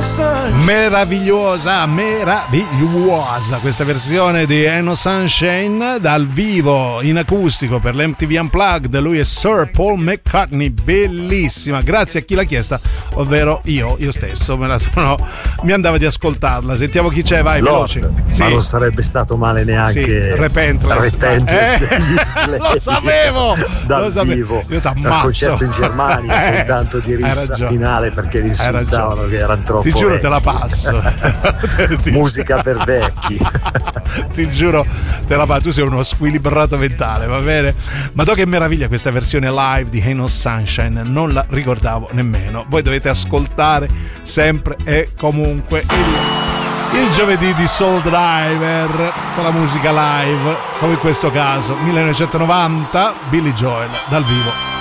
Meravigliosa questa versione di Ain't No Sunshine dal vivo in acustico per l'MTV Unplugged. Lui è Sir Paul McCartney, bellissima, grazie a chi l'ha chiesta, ovvero io stesso mi andava di ascoltarla. Sentiamo chi c'è, vai, veloce. Sì. Ma non sarebbe stato male neanche Repentless degli Slade. Lo sapevo dal vivo al concerto in Germania con tanto di rissa finale perché li insultavano che erano troppo ti giuro vecchi. Te la passo musica per vecchi. Ti giuro te la passo, tu sei uno squilibrato mentale, va bene? Ma che meraviglia questa versione live di Ain't No Sunshine, non la ricordavo nemmeno. Voi dovete ascoltare sempre e comunque il giovedì di Soul Driver con la musica live, come in questo caso 1990 Billy Joel dal vivo.